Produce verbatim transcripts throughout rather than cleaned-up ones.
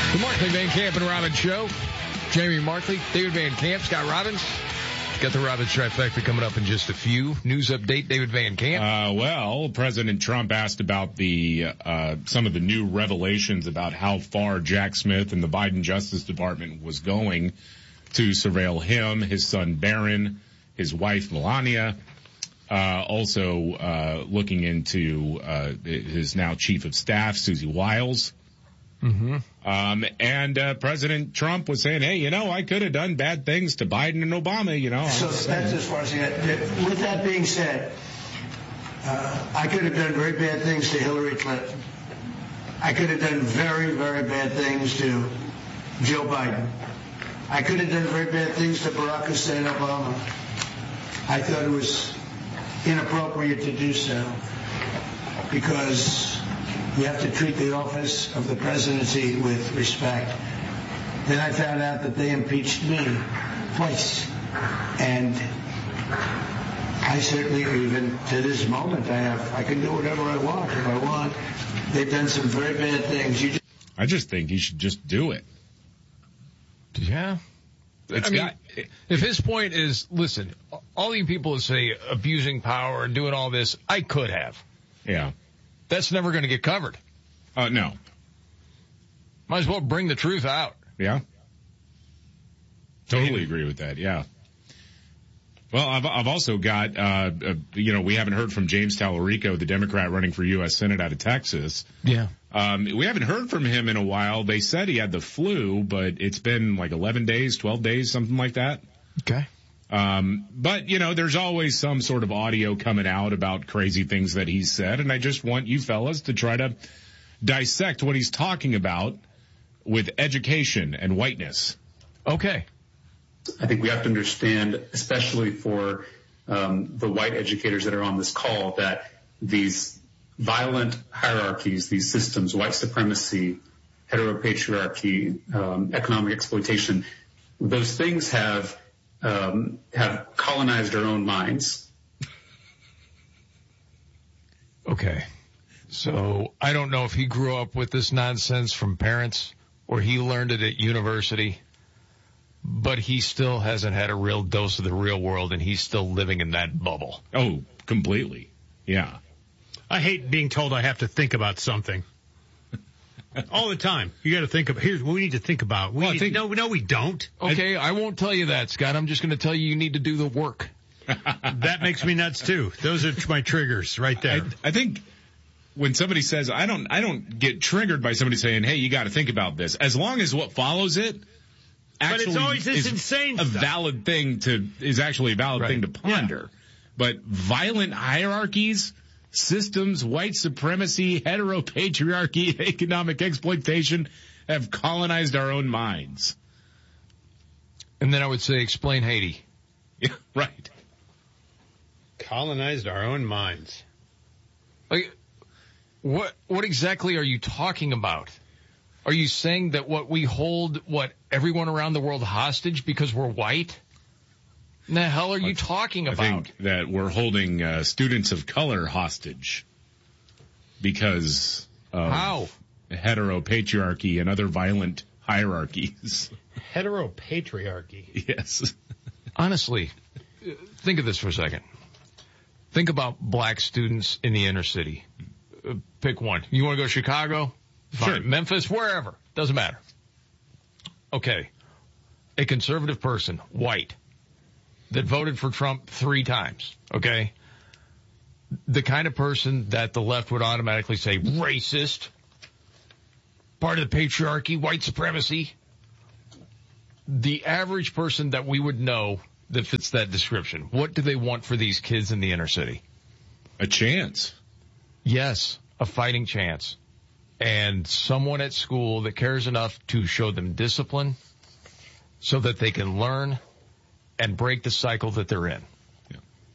The Markley, Van Camp, and Robbins Show. Jamie Markley, David Van Camp, Scott Robbins. Got the Robbins trifecta coming up in just a few. News update, David Van Camp. Uh, well, President Trump asked about the uh some of the new revelations about how far Jack Smith and the Biden Justice Department was going to surveil him, his son Barron, his wife Melania. Uh, also, uh, looking into, uh, his now chief of staff, Susie Wiles. Mm-hmm. Um, and, uh, President Trump was saying, hey, you know, I could have done bad things to Biden and Obama, you know. So that's as far as I get. With that being said, uh, I could have done very bad things to Hillary Clinton. I could have done very, very bad things to Joe Biden. I could have done very bad things to Barack Hussein Obama. I thought it was inappropriate to do so because you have to treat the office of the presidency with respect. Then I found out that they impeached me twice. And I certainly, even to this moment, I have, I can do whatever I want if I want. They've done some very bad things. You just I just think he should just do it. Yeah. It's I mean, got, if his point is, listen, all you people that say abusing power and doing all this, I could have. yeah. That's never going to get covered. Uh, no. Might as well bring the truth out. Yeah. Totally agree with that. Yeah. Well, I've, I've also got, uh, uh, you know, we haven't heard from James Tallarico, the Democrat running for U S Senate out of Texas. Yeah. Um, we haven't heard from him in a while. They said he had the flu, but it's been like eleven days, twelve days, something like that. Okay. Um, but, you know, there's always some sort of audio coming out about crazy things that he's said, and I just want you fellas to try to dissect what he's talking about with education and whiteness. Okay. I think we have to understand, especially for um, the white educators that are on this call, that these violent hierarchies, these systems, white supremacy, heteropatriarchy, um, economic exploitation, those things have um, have colonized our own minds. Okay. So I don't know if he grew up with this nonsense from parents or he learned it at university, but he still hasn't had a real dose of the real world, and he's still living in that bubble. Oh, completely. Yeah. I hate being told I have to think about something. All the time. You got to think about, here's what we need to think about. We Well, I need, think- no, no, we don't. Okay, I won't tell you that, Scott. I'm just going to tell you you need to do the work. That makes me nuts too. Those are my triggers right there. I, I think when somebody says, I don't, I don't get triggered by somebody saying, hey, you got to think about this. As long as what follows it actually But it's always this is insane a stuff. valid thing to, is actually a valid Right. thing to ponder. But violent hierarchies, systems, white supremacy, heteropatriarchy, economic exploitation have colonized our own minds. And then I would say explain Haiti. Yeah, right. Colonized our own minds. Like, what, what exactly are you talking about? Are you saying that what we hold, what, everyone around the world hostage because we're white? What the hell are you talking I about? think that we're holding uh, students of color hostage because of How? heteropatriarchy and other violent hierarchies. Heteropatriarchy. Yes. Honestly, think of this for a second. Think about black students in the inner city. Uh, pick one. You want to go to Chicago? Fine. Sure. Memphis, wherever. Doesn't matter. Okay. A conservative person, white, that voted for Trump three times, okay? The kind of person that the left would automatically say, racist, part of the patriarchy, white supremacy. The average person that we would know that fits that description, what do they want for these kids in the inner city? A chance. Yes, a fighting chance. And someone at school that cares enough to show them discipline so that they can learn and break the cycle that they're in. Yeah.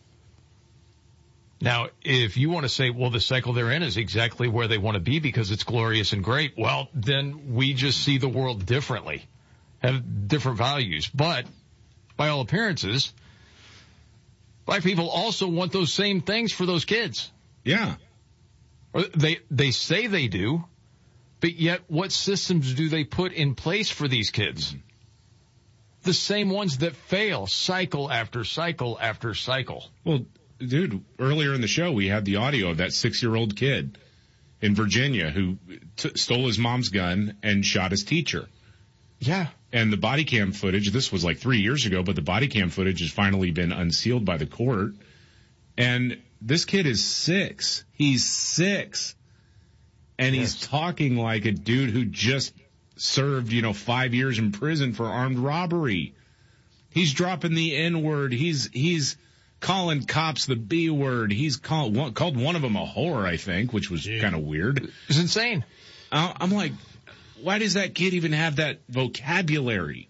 Now, if you want to say, well, the cycle they're in is exactly where they want to be because it's glorious and great, well, then we just see the world differently, have different values. But by all appearances, black people also want those same things for those kids. Yeah. Or they, they say they do But yet, what systems do they put in place for these kids? Mm-hmm. The same ones that fail cycle after cycle after cycle. Well, dude, earlier in the show, we had the audio of that six-year-old kid in Virginia who t- stole his mom's gun and shot his teacher. Yeah. And the body cam footage, this was like three years ago, but the body cam footage has finally been unsealed by the court. And this kid is six. He's six. And yes. he's talking like a dude who just served, you know, five years in prison for armed robbery. He's dropping the N-word. He's, he's calling cops the B word. He's called one, called one of them a whore, I think, which was yeah. kind of weird. It's insane. Uh, I'm like, why does that kid even have that vocabulary?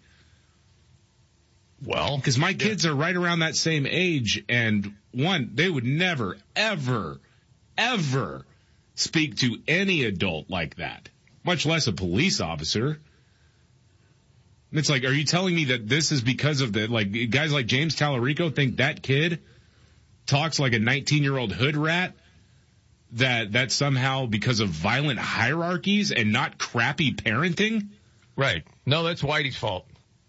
Well, because my kids yeah. are right around that same age, and one, they would never, ever, ever speak to any adult like that, much less a police officer. And it's like, are you telling me that this is because of the, like, guys like James Tallarico think that kid talks like a nineteen-year-old hood rat? That that's somehow because of violent hierarchies and not crappy parenting? Right. No, that's Whitey's fault.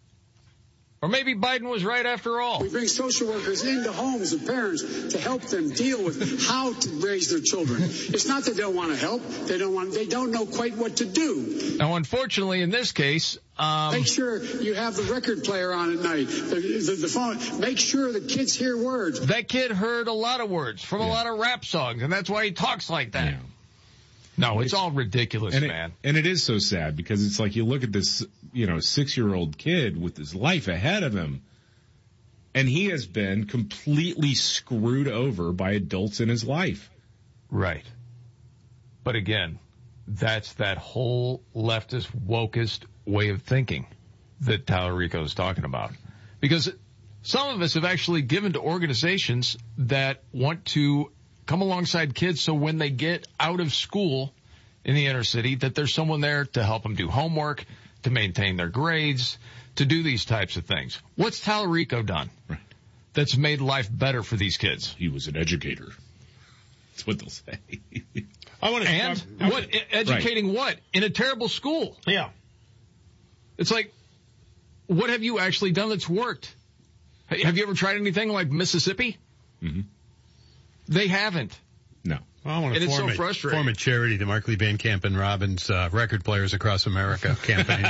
Or maybe Biden was right after all. We bring social workers into homes of parents to help them deal with how to raise their children. It's not that they don't want to help. They don't want, they don't know quite what to do. Now, unfortunately, in this case, um, make sure you have the record player on at night, the, the, the phone. Make sure the kids hear words. That kid heard a lot of words from yeah. a lot of rap songs, and that's why he talks like that. Yeah. No, it's, it's all ridiculous, and man. It, and it is so sad because it's like you look at this, you know, six-year-old kid with his life ahead of him, and he has been completely screwed over by adults in his life. Right. But again, that's that whole leftist, wokest way of thinking that Tallarico is talking about. Because some of us have actually given to organizations that want to come alongside kids so when they get out of school in the inner city that there's someone there to help them do homework, to maintain their grades, to do these types of things. What's Tallarico done right. that's made life better for these kids? He was an educator. That's what they'll say. I want to and stop. what educating right. what? In a terrible school. Yeah. It's like, what have you actually done that's worked? Have you ever tried anything like Mississippi? Mm-hmm. They haven't. No. Well, I want to and form, it's so a, frustrating. form a charity to Markley Van Camp and Robbins uh, Record Players Across America campaign.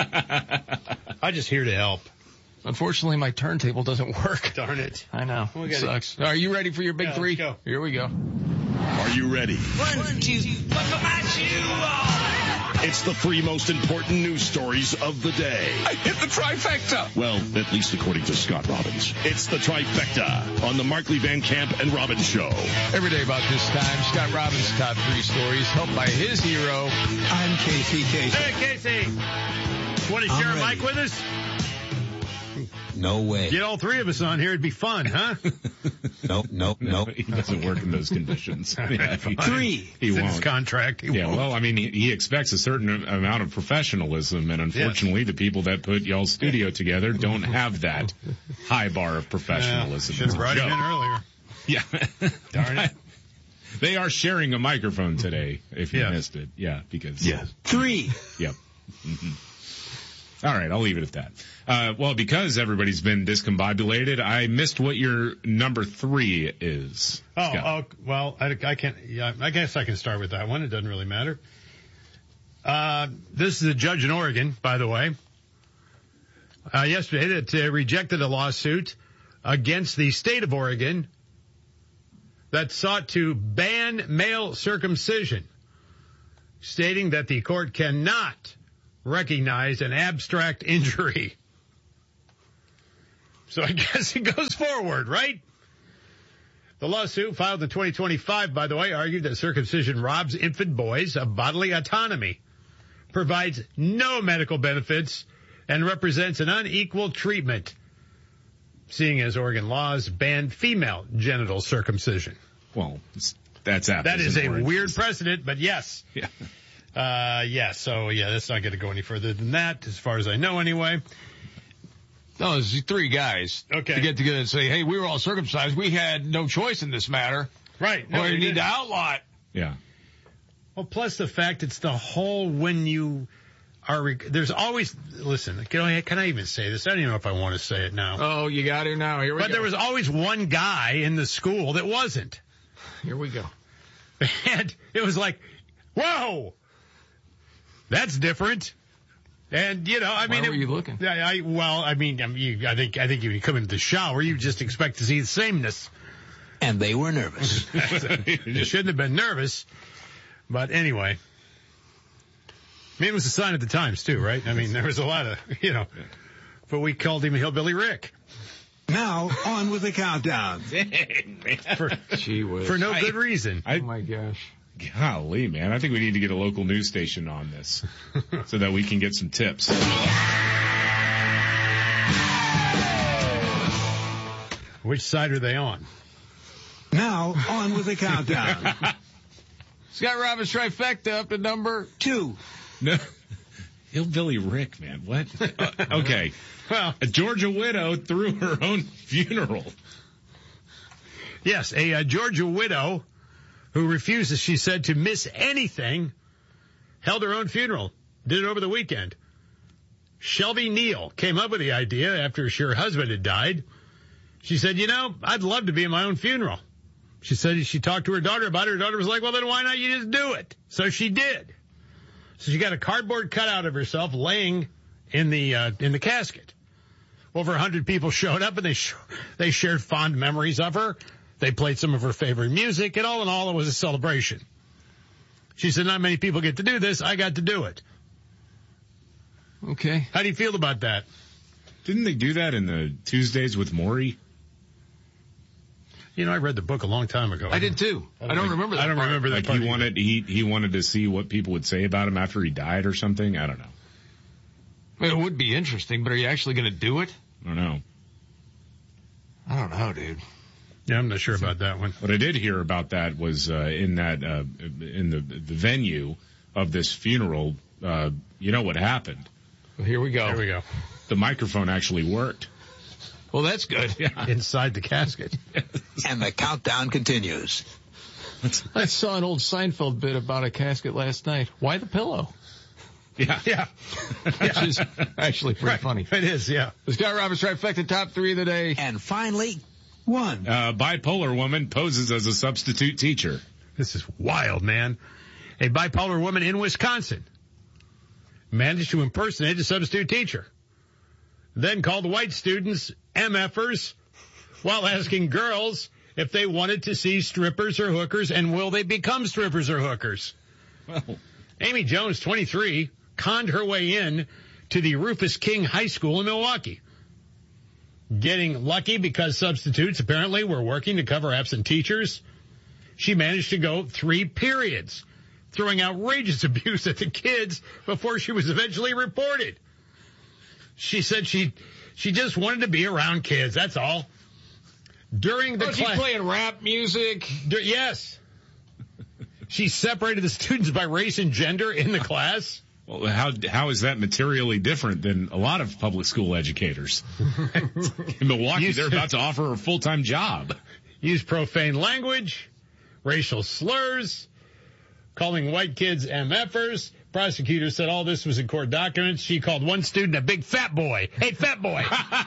I'm just here to help. Unfortunately, my turntable doesn't work. Darn it. I know. Well, it sucks. It. Are you ready for your big yeah, three? Let's go. Here we go. Are you ready? One, two, buckle my shoe. It's the three most important news stories of the day. I hit the trifecta. Well, at least according to Scott Robbins. It's the trifecta on the Markley Van Camp and Robbins Show. Every day about this time, Scott Robbins' top three stories, helped by his hero. I'm Casey Kasem. Hey, Casey. Want to share a mic with us? No way. Get all three of us on here. It'd be fun, huh? Nope, nope, no, nope. He doesn't work in those conditions. Yeah, he, three. He won't. His contract. He yeah, won't. well, I mean, he, he expects a certain amount of professionalism, and unfortunately, yes. the people that put y'all's studio together don't have that high bar of professionalism. Yeah, should have brought him in earlier. Yeah. Darn it. They are sharing a microphone today, if you yes. missed it. Yeah, because. Yeah. Three. Yep. Mm-hmm. All right, I'll leave it at that. Uh, well, because everybody's been discombobulated, I missed what your number three is. Oh, oh well, I, I can't, yeah, I guess I can start with that one. It doesn't really matter. Uh, this is a judge in Oregon, by the way, uh, yesterday that uh, rejected a lawsuit against the state of Oregon that sought to ban male circumcision, stating that the court cannot recognize an abstract injury. So I guess it goes forward, right? The lawsuit filed in twenty twenty-five, by the way, argued that circumcision robs infant boys of bodily autonomy, provides no medical benefits, and represents an unequal treatment, seeing as Oregon laws ban female genital circumcision. Well, that's apples That is a oranges. weird precedent, but yes. Yeah. Uh, yeah, so yeah, that's not going to go any further than that, as far as I know anyway. No, it's three guys okay. to get together and say, hey, we were all circumcised. We had no choice in this matter. Right. No, or you need didn't. to outlaw it. Yeah. Well, plus the fact it's the whole when you are, rec- there's always, listen, can I, can I even say this? I don't even know if I want to say it now. Oh, you got it now. Here we but go. there was always one guy in the school that wasn't. Here we go. And it was like, whoa, that's different. And, you know, I Why mean, were it, you looking? I, I, well, I mean, I, mean you, I think, I think if you come into the shower, you just expect to see the sameness. And they were nervous. You shouldn't have been nervous. But anyway, I mean, it was a sign of the times too, right? I mean, there was a lot of, you know, but we called him Hillbilly Rick. Now, on with the countdown. For, Gee whiz. for no good reason. I, Oh my gosh. golly, man. I think we need to get a local news station on this so that we can get some tips. Which side are they on? Now, on with the countdown. Scott Robbins trifecta up to number Two. No. Hillbilly Rick, man. What? Uh, okay. Well, A Georgia widow threw her own funeral. yes, a uh, Georgia widow who refuses, she said, to miss anything, held her own funeral. Did it over the weekend. Shelby Neal came up with the idea after her husband had died. She said, you know, I'd love to be in my own funeral. She said she talked to her daughter about it. Her daughter was like, well, then why not you just do it? So she did. So she got a cardboard cutout of herself laying in the uh, in the casket. Over a hundred people showed up and they sh- they shared fond memories of her. They played some of her favorite music, and all in all, it was a celebration. She said, not many people get to do this. I got to do it. Okay. How do you feel about that? Didn't they do that in the Tuesdays with Maury? You know, I read the book a long time ago. I did too. I don't, think- remember that I don't part. remember that Like part he either. wanted, he, he wanted to see what people would say about him after he died or something. I don't know. I mean, it would be interesting, but are you actually going to do it? I don't know. I don't know, dude. Yeah, I'm not sure about that one. What I did hear about that was uh, in that uh, in the the venue of this funeral. Uh, you know what happened? Well, here we go. There we go. The microphone actually worked. Well, that's good. Yeah. Inside the casket. And the countdown continues. I saw an old Seinfeld bit about a casket last night. Why the pillow? Yeah. Yeah. Which is actually pretty Right. funny. It is, yeah. The Scott Robbins trifecta top three of the day. And finally, one. Uh, bipolar woman poses as a substitute teacher. This is wild, man. A bipolar woman in Wisconsin managed to impersonate a substitute teacher, then called white students M F'ers while asking girls if they wanted to see strippers or hookers and will they become strippers or hookers. Well, Amy Jones, twenty-three, conned her way in to the Rufus King High School in Milwaukee. Getting lucky because substitutes apparently were working to cover absent teachers, she managed to go three periods, throwing outrageous abuse at the kids before she was eventually reported. She said she she just wanted to be around kids, that's all. During the Oh, she's class, playing rap music. dur- yes. She separated the students by race and gender in the class. well, how how is that materially different than a lot of public school educators? In Milwaukee, You they're said- about to offer her a full-time job. Used profane language, racial slurs, calling white kids M F'ers. Prosecutors said all this was in court documents. She called one student a big fat boy. Hey, fat boy.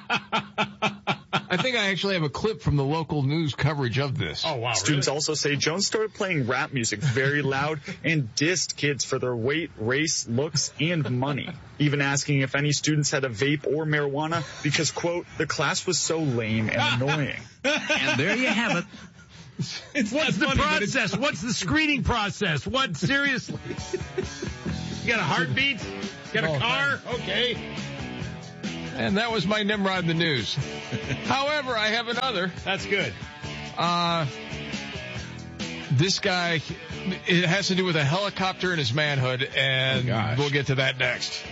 I think I actually have a clip from the local news coverage of this. Oh, wow. Students really? also say Jones started playing rap music very loud and dissed kids for their weight, race, looks, and money. Even asking if any students had a vape or marijuana because, quote, the class was so lame and annoying. And there you have it. It's What's the not funny, but it's- process? What's the screening process? What? Seriously? You got a heartbeat? Got a Oh, car? Okay. And that was my Nimrod in the news. However, I have another. That's good. Uh, this guy, it has to do with a helicopter and his manhood, and Oh, gosh. we'll get to that next.